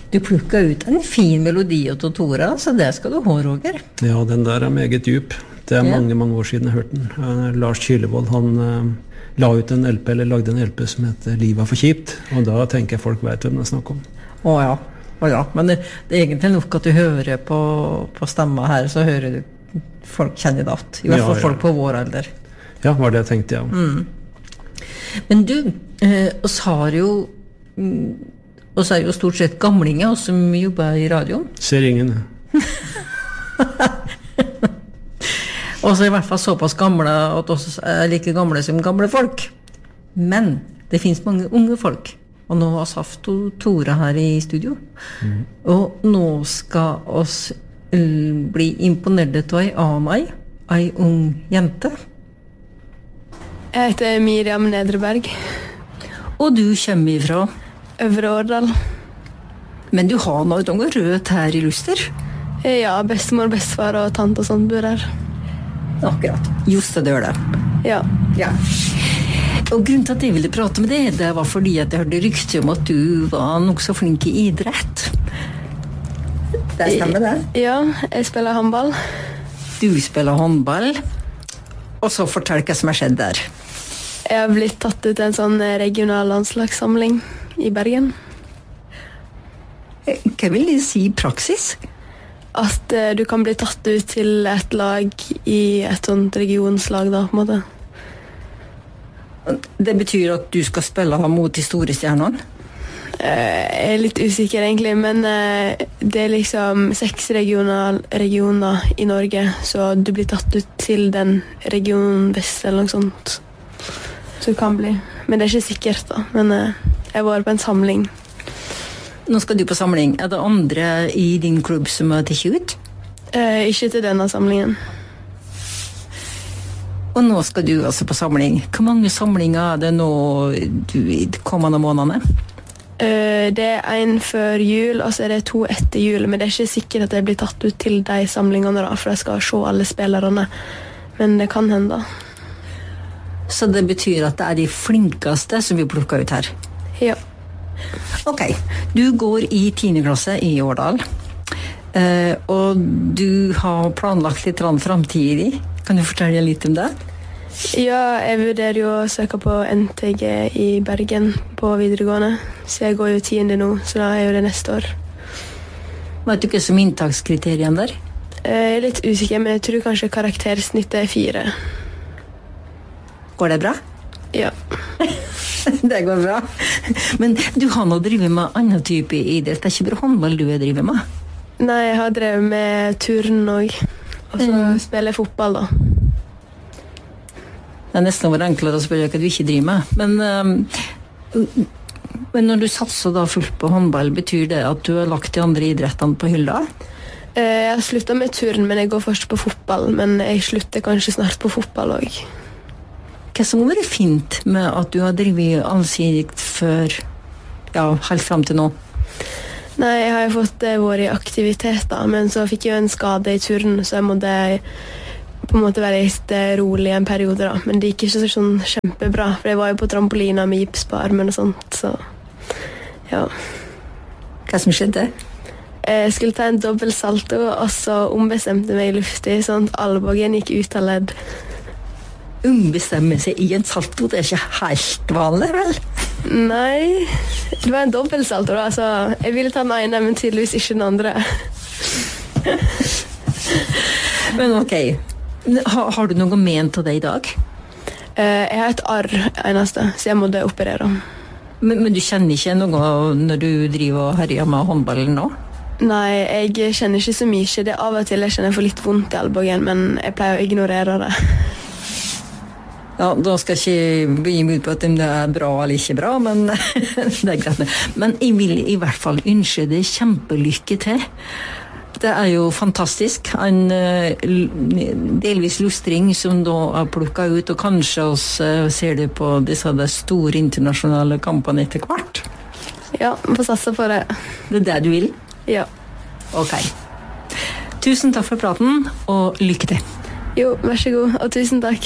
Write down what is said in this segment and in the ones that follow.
Du plukket ut en fin melodi av Tora, så det skal du ha, Roger. Ja, den der meget djup. Det mange, mange år siden jeg hørte den. Lars Kylevold, han la ut en LP, eller lagde en LP som heter Livet for kjipt, og da tenker jeg folk vet hvem det snakker om. Ja, men det er egentlig nok at du hører på stemma her, så hører du folk kjenner det at, i hvert fall folk på vår alder. Ja, var det jeg tenkte, ja. Men du, oss har jo oss er jo stort sett gamlinger, oss som jobber i radioen. Ser ingen. Og så i hvert fall såpass gamle at oss er like gamle som gamle folk. Men det finnes mange unge folk. Og nå har vi hatt Tora her i studio. Og nå skal oss bli imponert av ei ung jente. Jeg heter Miriam Nedreberg. Og du kommer ifra? Øvre Årdal. Men du har noe rødt her i Luster? Ja, bestemor, bestefar og tante og sånt bor her. Akkurat. Just det gjør det. Ja. Og grunnen til at jeg ville prate med deg, det var fordi at jeg hørte rykte om at du var nok så flink i idrett. Det stemmer det? Ja, jeg spiller håndball. Du spiller håndball. Og så fortell hva som har skjedd der. Jeg har blitt tatt ut til en sånn regional landslagssamling i Bergen. Hva vil det si i praksis? At du kan bli tatt ut til et lag i et sånt regionslag da, på en måte. Det betyr at du skal spille mot de store stjernene? Jeg er litt usikker egentlig, men det er liksom 6 regioner i Norge, så du blir tatt ut til den regionen vest eller noe sånt. Så det kan bli. Men det er ikke sikkert da, men jeg var på en samling. Nå skal du på samling. Er det andre i din klubb som har tatt ut? Ikke til denne samlingen. Og nå skal du altså på samling. Hvor mange samlinger er det nå i kommende månedene? Det er en før jul, og så er det 2 etter jul, men det er ikke sikkert at jeg blir tatt ut til de samlingene da, for jeg skal se alle spillerne. Men det kan hende. Så det betyr at det er de flinkeste som vi plukker ut her? Ja. Ok, du går i 10. klasse i Årdal, og du har planlagt litt fremtidig. Kan du fortelle litt om det? Ja, jeg vurderer jo å søke på NTG i Bergen på videregående, så jeg går jo 10. nå, så da er jo det neste år. Vet du ikke som inntakskriteriene der? Jeg er litt usikker, men jeg tror kanskje karaktersnittet er 4. Går det bra? Ja. Det går bra. Men du har nå drevet med annen type idrett. Det er ikke bare håndball du har drevet med? Nei, jeg har drevet med turn og så spiller jeg fotball da. Det er nesten over enklere å spørre hva du ikke driver med. Men når du satser da fullt på håndball, betyr det at du har lagt de andre idrettene på hylla? Jeg har sluttet med turn, men jeg går først på fotball. Men jeg slutter kanskje snart på fotball også. Hva som har vært fint med at du har drevet allsidig før, helt frem til nå? Nei, jeg har jo fått vært i aktiviteter, men så fikk jeg jo en skade i turn, så jeg måtte på en måte være litt rolig en periode da. Men det gikk ikke sånn kjempebra, for jeg var jo på trampolina med gips på armen og sånt, så ja. Hva som skjedde? Jeg skulle ta en dobbelt salto, og så ombestemte meg i luftig, sånn at albuen gikk ut av ledd. Ombestemme seg i en salto, det er ikke helt vanlig, vel? Nei, det var en dobbelt salto da, så jeg ville ta den ene, men tydeligvis ikke den andre. Men ok, har du noe ment av det i dag? Jeg har et arr eneste, så jeg måtte operere. Men du kjenner ikke noe når du driver og herjer med håndballen nå? Nei, jeg kjenner ikke så mye. Det er av og til jeg kjenner for litt vondt i albuen, men jeg pleier å ignorere det. Ja, da skal jeg ikke bli imot på at det er bra eller ikke bra, men det er greit. Men jeg vil i hvert fall ønske deg kjempelykke til. Det er jo fantastisk. En delvis lustring som da er plukket ut, og kanskje oss ser det på disse store internasjonale kampene etter hvert. Ja, få satse på det. Det er det du vil? Ja. Ok. Tusen takk for praten, og lykke til. Jo, vær så god, og tusen takk.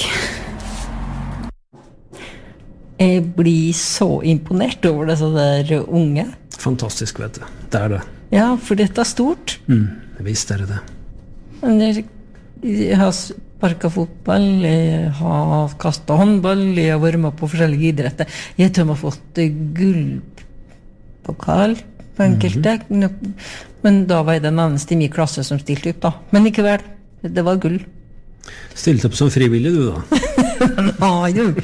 Jeg blir så imponert over disse der unge. fantastisk, vet du. Det er det. Ja, for dette er stort. Visst er det det. Jeg har sparket fotball, jeg har kastet håndball, jeg har vært med på forskjellige idretter. Jeg tror jeg har fått gullpokal på enkelte, men da var jeg den eneste i min klasse som stilte opp da. Men likevel, det var gull. Stilte opp som frivillig, du da? Nei, du.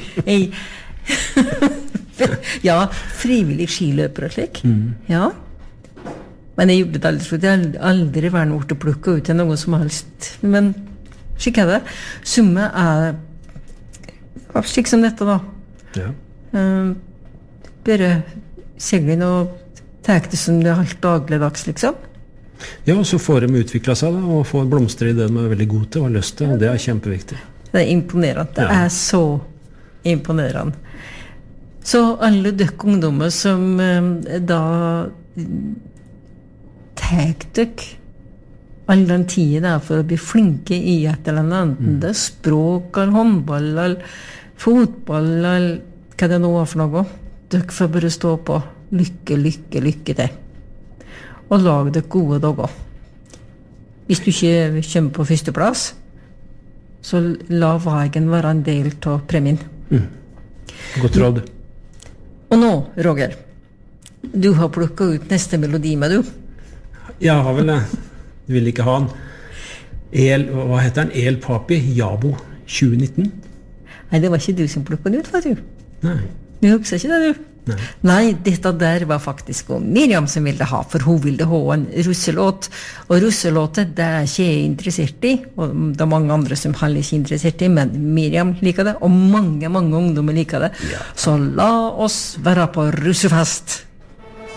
Ja, frivillig skiløper og slik. Ja. Men jeg gjorde det aldri, for jeg har aldri vært noe til å plukke ut til noe som helst. Men slik er det. Summe er slik som dette da. Ja. Bare seglen og tek det som det er helt dagligdags, liksom. Ja, og så får de utviklet seg da, og får blomster i det de er veldig gode til og har lyst til, og det er kjempeviktig. Det er imponerende. Det er så imponerende. Så alle døkk ungdommer som da tek døkk all den tiden der for å bli flinke i et eller annet, enten det er språk, eller håndball, eller fotball, eller hva det nå er for noe. Døkk får bare stå på. Lykke, lykke, lykke til. Og lag det gode dager. Hvis du ikke kommer på første plass, så la veien være en del av premien. Godt råd. Og nå, Roger, du har plukket ut neste melodi med du. Jeg har vel det. Du vil ikke ha den. Hva heter den? El Papi Jabo 2019? Nei, det var ikke du som plukket den ut, var du? Nei. Du husker ikke det, du? Nei, dette der var faktisk Miriam som ville ha, for hun ville ha en russelåt. Og russelåtet, det er ikke jeg interessert i, og det er mange andre som heller ikke er interessert i, men Miriam liker det, og mange ungdommer liker det. Så la oss være på russefest!